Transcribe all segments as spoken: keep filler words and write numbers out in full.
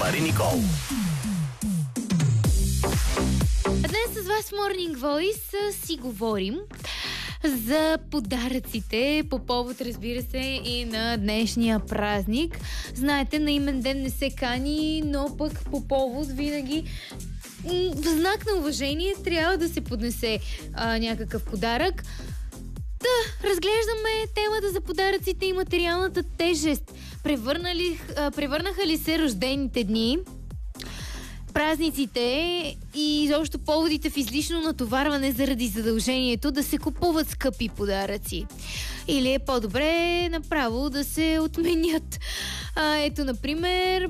Мари Никол. Днес с вас в Morning Voice си говорим за подаръците по повод, разбира се, и на днешния празник. Знаете, на имен ден не се кани, но пък по повод винаги в знак на уважение трябва да се поднесе а, някакъв подарък. Да, разглеждаме темата за подаръците и материалната тежест. Превърнали, а, превърнаха ли се рождените дни, празниците и изобщо поводите в излишно натоварване заради задължението да се купуват скъпи подаръци? Или е по-добре направо да се отменят? А, ето, например...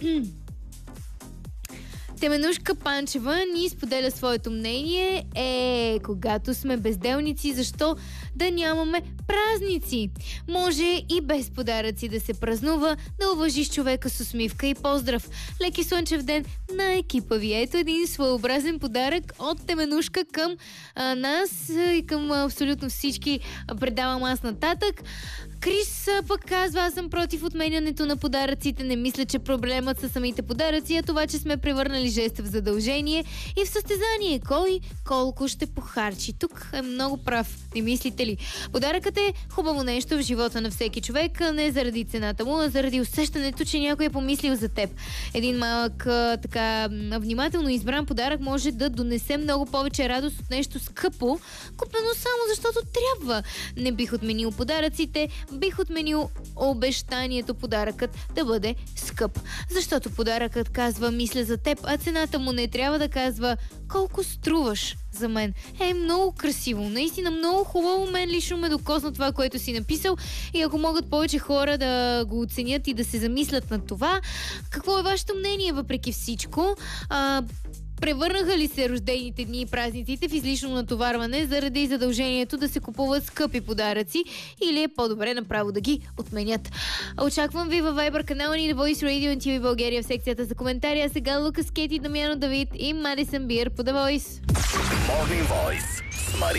Теменушка Панчева ни споделя своето мнение. Е, когато сме безделници, защо да нямаме празници? Може и без подаръци да се празнува, да уважиш човека с усмивка и поздрав. Леки слънчев ден на екипа ви. Ето един своеобразен подарък от Теменушка към а, нас и към абсолютно всички. Предавам аз нататък. Крис пък казва: аз съм против отменянето на подаръците. Не мисля, че проблемът са самите подаръци, а това, че сме превърнали жеста в задължение и в състезание. Кой колко ще похарчи? Тук е много прав. Не мислите ли? Подаръкът е хубаво нещо в живота на всеки човек, не заради цената му, а заради усещането, че някой е помислил за теб. Един малък, така внимателно избран подарък може да донесе много повече радост от нещо скъпо, купено само защото трябва. Не бих отменил подаръците, бих отменил обещанието подаръкът да бъде скъп. Защото подаръкът казва: мисля за теб, а цената му не трябва да казва колко струваш за мен. Е, много красиво. Наистина много хубаво. Мен лично ме докосна това, което си написал, и ако могат повече хора да го оценят и да се замислят на това. Какво е вашето мнение въпреки всичко? А, Превърнаха ли се рождените дни и празниците в излишно натоварване заради задължението да се купуват скъпи подаръци, или е по-добре направо да ги отменят? Очаквам ви във Viber канала ни The Voice Radio and ти ви България в секцията за коментари. А сега Лукас, Кети, Дамяно Давид и Madison Beer по The Voice. Morning Voice с Мари